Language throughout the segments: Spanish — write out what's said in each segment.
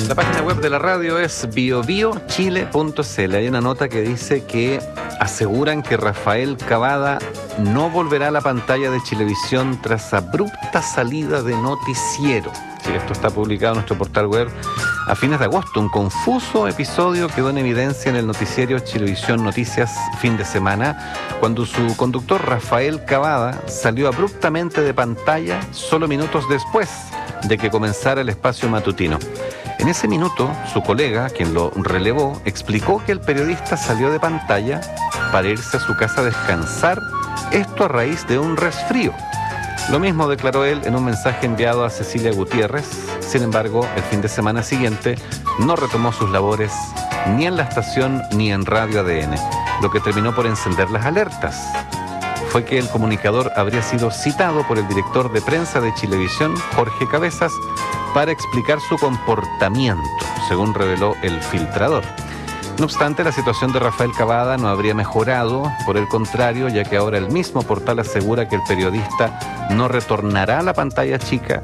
La página web de la radio es biobiochile.cl. Hay una nota que dice que aseguran que Rafael Cavada no volverá a la pantalla de Chilevisión tras abrupta salida de noticiero. Sí, esto está publicado en nuestro portal web a fines de agosto. Un confuso episodio quedó en evidencia en el noticiero Chilevisión Noticias Fin de Semana, cuando su conductor Rafael Cavada salió abruptamente de pantalla solo minutos después de que comenzara el espacio matutino. En ese minuto, su colega, quien lo relevó, explicó que el periodista salió de pantalla para irse a su casa a descansar, esto a raíz de un resfrío. Lo mismo declaró él en un mensaje enviado a Cecilia Gutiérrez. Sin embargo, el fin de semana siguiente no retomó sus labores ni en la estación ni en Radio ADN, lo que terminó por encender las alertas. Fue que el comunicador habría sido citado por el director de prensa de Chilevisión, Jorge Cabezas, para explicar su comportamiento, según reveló el filtrador. No obstante, la situación de Rafael Cavada no habría mejorado, por el contrario, ya que ahora el mismo portal asegura que el periodista no retornará a la pantalla chica,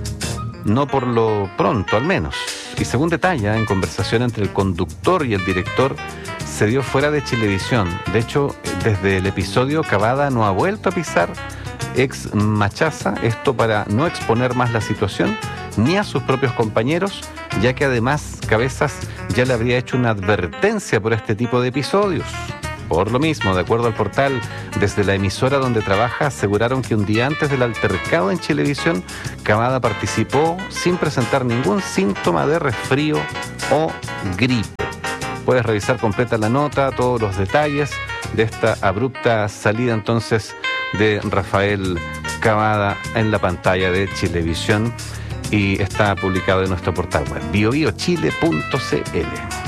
no por lo pronto al menos. Y según detalla, en conversación entre el conductor y el director, se dio fuera de Chilevisión. De hecho, desde el episodio, Cavada no ha vuelto a pisar ex Machaza, esto para no exponer más la situación ni a sus propios compañeros, ya que además Cabezas ya le habría hecho una advertencia por este tipo de episodios. Por lo mismo, de acuerdo al portal, desde la emisora donde trabaja aseguraron que un día antes del altercado en Chilevisión, Cavada participó sin presentar ningún síntoma de resfrío o gripe. Puedes revisar completa la nota, todos los detalles de esta abrupta salida entonces de Rafael Cavada en la pantalla de Chilevisión, y está publicado en nuestro portal web biobiochile.cl.